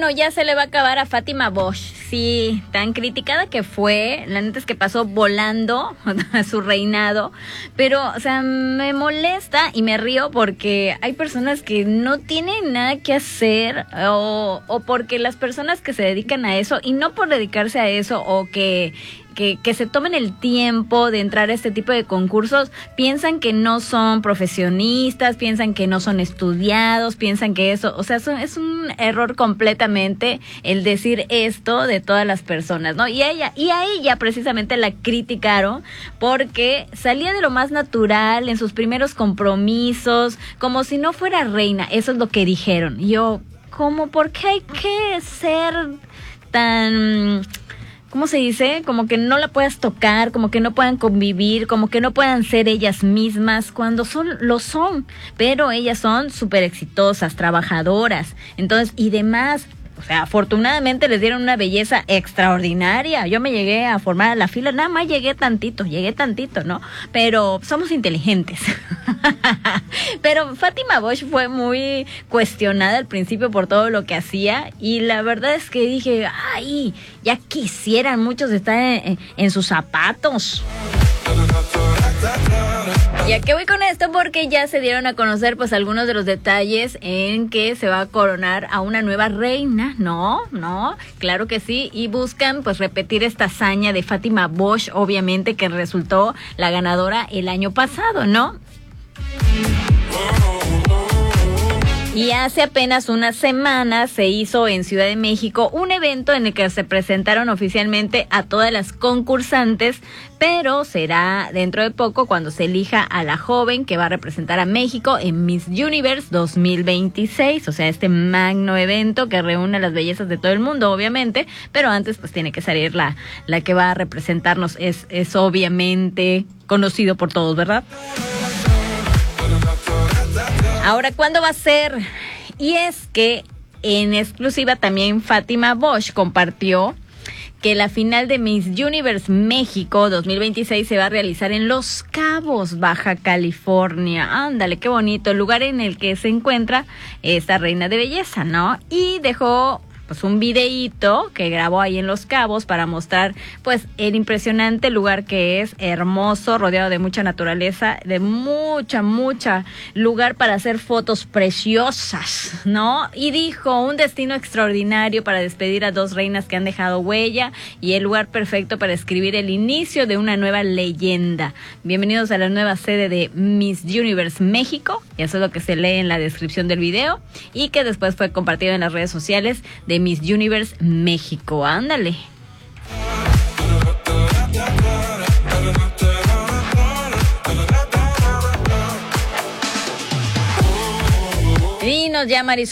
bueno, ya se le va a acabar a Fátima Bosch. Sí, tan criticada que fue, la neta es que pasó volando a su reinado, pero, o sea, me molesta y me río porque hay personas que no tienen nada que hacer o porque las personas que se dedican a eso, y no por dedicarse a eso o que se tomen el tiempo de entrar a este tipo de concursos, piensan que no son profesionistas, piensan que no son estudiados, piensan que eso, o sea, es un error completamente el decir esto de todas las personas, ¿no? Y a ella precisamente la criticaron porque salía de lo más natural en sus primeros compromisos, como si no fuera reina, eso es lo que dijeron. Y yo, ¿cómo? ¿Por qué hay que ser tan... ¿cómo se dice? Como que no la puedas tocar, como que no puedan convivir, como que no puedan ser ellas mismas, cuando lo son, pero ellas son súper exitosas, trabajadoras, entonces, y demás. O sea, afortunadamente les dieron una belleza extraordinaria. Yo me llegué a formar a la fila, nada más llegué tantito, ¿no? Pero somos inteligentes. Pero Fátima Bosch fue muy cuestionada al principio por todo lo que hacía, y la verdad es que dije, ay, ya quisieran muchos estar en sus zapatos. ¿Y a qué voy con esto? Porque ya se dieron a conocer pues algunos de los detalles en que se va a coronar a una nueva reina. No, claro que sí, y buscan pues repetir esta hazaña de Fátima Bosch, obviamente, que resultó la ganadora el año pasado, ¿no? Y hace apenas unas semanas se hizo en Ciudad de México un evento en el que se presentaron oficialmente a todas las concursantes, pero será dentro de poco cuando se elija a la joven que va a representar a México en Miss Universe 2026, o sea, este magno evento que reúne a las bellezas de todo el mundo, obviamente, pero antes pues tiene que salir la que va a representarnos, es obviamente conocido por todos, ¿verdad? Ahora, ¿cuándo va a ser? Y es que en exclusiva también Fátima Bosch compartió que la final de Miss Universe México 2026 se va a realizar en Los Cabos, Baja California. Ándale, qué bonito, el lugar en el que se encuentra esta reina de belleza, ¿no? Y dejó pues un videíto que grabó ahí en Los Cabos para mostrar pues el impresionante lugar que es, hermoso, rodeado de mucha naturaleza, de mucha lugar para hacer fotos preciosas, ¿no? Y dijo, un destino extraordinario para despedir a dos reinas que han dejado huella y el lugar perfecto para escribir el inicio de una nueva leyenda. Bienvenidos a la nueva sede de Miss Universe México, y eso es lo que se lee en la descripción del video y que después fue compartido en las redes sociales de Miss Universe México. Ándale. Dinos ya, Marisol.